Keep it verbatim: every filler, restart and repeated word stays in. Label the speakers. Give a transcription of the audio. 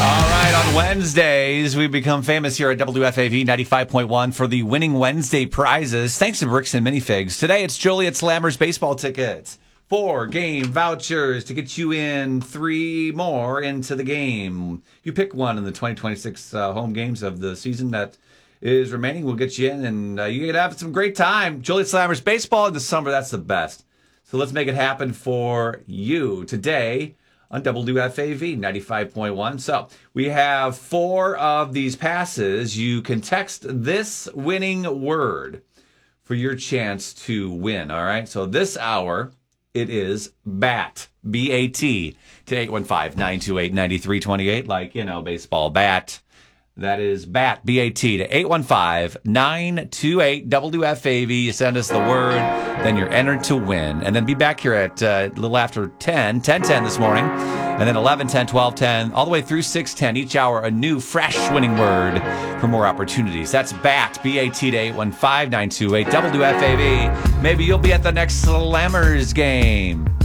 Speaker 1: All right, on Wednesdays, we become famous here at W F A V ninety-five point one for the Winning Wednesday prizes. Thanks to Bricks and Minifigs. Today, it's Joliet Slammers baseball tickets. Four game vouchers to get you in, three more into the game. You pick one in the twenty twenty-six uh, home games of the season that is remaining. We'll get you in, and uh, you can have some great time. Joliet Slammers baseball in the summer, that's the best. So let's make it happen for you today on W F A V ninety-five point one. So we have four of these passes. You can text this winning word for your chance to win, all right? So this hour, it is BAT, B A T, to eight one five, nine two eight, nine three two eight, like, you know, baseball bat. That is BAT, B A T, to eight one five, nine two eight, W F A V. You send us the word, then you're entered to win. And then be back here at uh, a little after ten, ten ten this morning. And then eleven ten, twelve ten, all the way through six ten. Each hour, a new, fresh winning word for more opportunities. That's BAT, B A T, to eight one five, nine two eight, W F A V. Maybe you'll be at the next Slammers game.